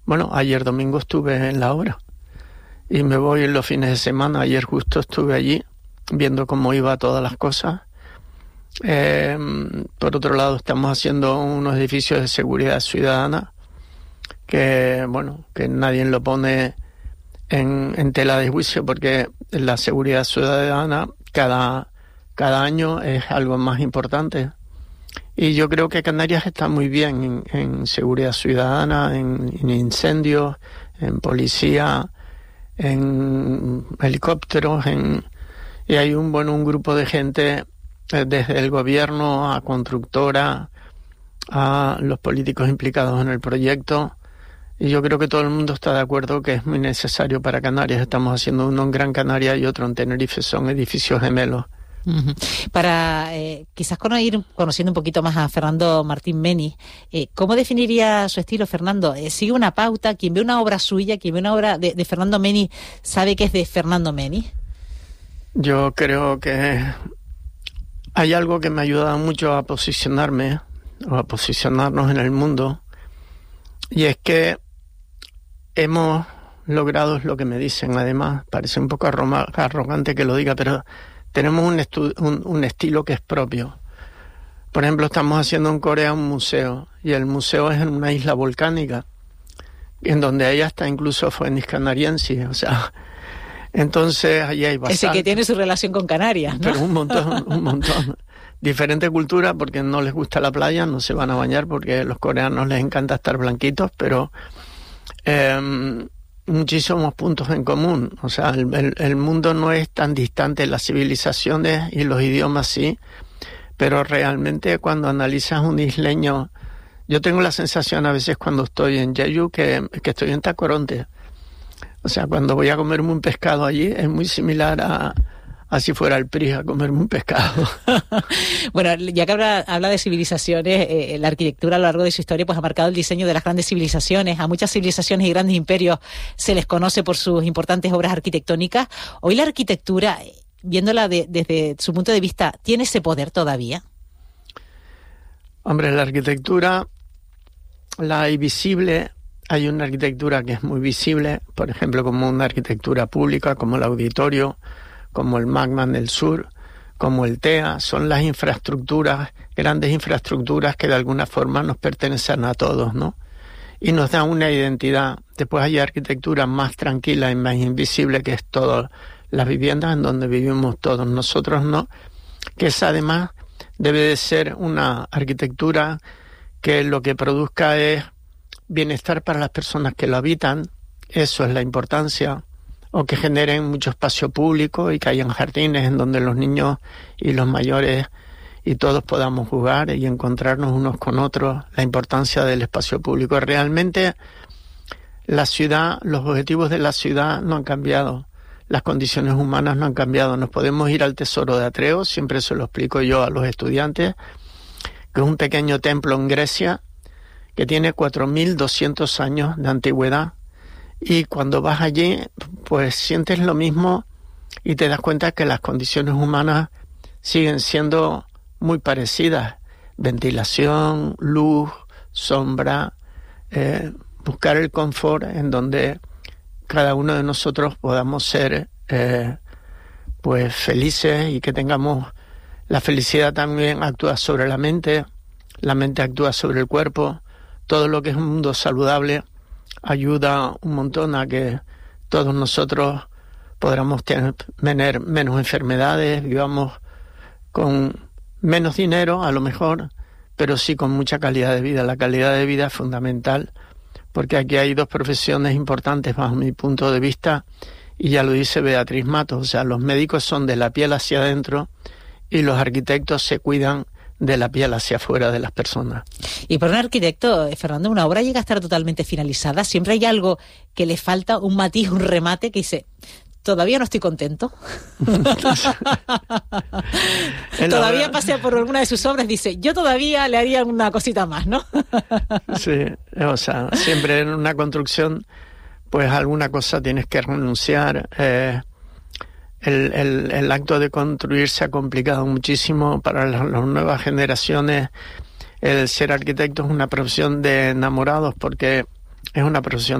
Bueno, ayer domingo estuve en la obra y me voy en los fines de semana. Ayer justo estuve allí viendo cómo iba todas las cosas. Por otro lado, estamos haciendo unos edificios de seguridad ciudadana que, bueno, que nadie lo pone en tela de juicio, porque la seguridad ciudadana cada año es algo más importante. Y yo creo que Canarias está muy bien en seguridad ciudadana, en incendios, en policía, en helicópteros, y hay un grupo de gente, desde el gobierno a constructora, a los políticos implicados en el proyecto. Y yo creo que todo el mundo está de acuerdo que es muy necesario para Canarias. Estamos haciendo uno en Gran Canaria y otro en Tenerife, son edificios gemelos. Uh-huh. Para quizás ir conociendo un poquito más a Fernando Martín Meni, ¿cómo definiría su estilo, Fernando? ¿Sigue una pauta? ¿Quien ve una obra suya, quien ve una obra de Fernando Meni, sabe que es de Fernando Meni? Yo creo que hay algo que me ha ayudado mucho a posicionarme, o a posicionarnos en el mundo, y es que hemos logrado, es lo que me dicen, además, parece un poco arrogante que lo diga, pero tenemos un estilo que es propio. Por ejemplo, estamos haciendo en Corea un museo, y el museo es en una isla volcánica, en donde ella está incluso Phoenix canariensis, o sea, entonces allí hay bastante. Ese que tiene su relación con Canarias, ¿no? Pero un montón. Diferente cultura, porque no les gusta la playa, no se van a bañar, porque a los coreanos les encanta estar blanquitos, pero muchísimos puntos en común. O sea, el mundo no es tan distante, las civilizaciones y los idiomas sí, pero realmente cuando analizas un isleño, yo tengo la sensación a veces cuando estoy en Jeju que estoy en Tacoronte. O sea, cuando voy a comerme un pescado allí es muy similar a si fuera el PRI a comerme un pescado. Bueno, ya que habla de civilizaciones, la arquitectura a lo largo de su historia pues ha marcado el diseño de las grandes civilizaciones. A muchas civilizaciones y grandes imperios se les conoce por sus importantes obras arquitectónicas. Hoy la arquitectura, viéndola desde su punto de vista, ¿tiene ese poder todavía? Hombre, la arquitectura, la hay visible. Hay una arquitectura que es muy visible, por ejemplo, como una arquitectura pública, como el Auditorio, como el Magman del Sur, como el TEA. Son las infraestructuras, grandes infraestructuras que de alguna forma nos pertenecen a todos, ¿no? Y nos dan una identidad. Después hay arquitectura más tranquila y más invisible, que es todas las viviendas en donde vivimos todos nosotros, ¿no? Que esa además debe de ser una arquitectura que lo que produzca es bienestar para las personas que lo habitan. Eso es la importancia. O que generen mucho espacio público y que hayan jardines en donde los niños y los mayores y todos podamos jugar y encontrarnos unos con otros. La importancia del espacio público. Realmente la ciudad, los objetivos de la ciudad no han cambiado. Las condiciones humanas no han cambiado. Nos podemos ir al Tesoro de Atreo, siempre se lo explico yo a los estudiantes, que es un pequeño templo en Grecia que tiene 4.200 años de antigüedad. Y cuando vas allí, pues sientes lo mismo y te das cuenta que las condiciones humanas siguen siendo muy parecidas. Ventilación, luz, sombra, buscar el confort en donde cada uno de nosotros podamos ser pues felices, y que tengamos la felicidad. También actúa sobre la mente actúa sobre el cuerpo. Todo lo que es un mundo saludable ayuda un montón a que todos nosotros podamos tener menos enfermedades, vivamos con menos dinero a lo mejor, pero sí con mucha calidad de vida. La calidad de vida es fundamental, porque aquí hay dos profesiones importantes bajo mi punto de vista, y ya lo dice Beatriz Matos. O sea, los médicos son de la piel hacia adentro y los arquitectos se cuidan de la piel hacia afuera de las personas. Y para un arquitecto, Fernando, una obra llega a estar totalmente finalizada. Siempre hay algo que le falta, un matiz, un remate, que dice, todavía no estoy contento. Todavía pasea por alguna de sus obras, dice, yo todavía le haría una cosita más, ¿no? Sí, o sea, siempre en una construcción, pues alguna cosa tienes que renunciar. El acto de construir se ha complicado muchísimo para las nuevas generaciones. El ser arquitecto es una profesión de enamorados, porque es una profesión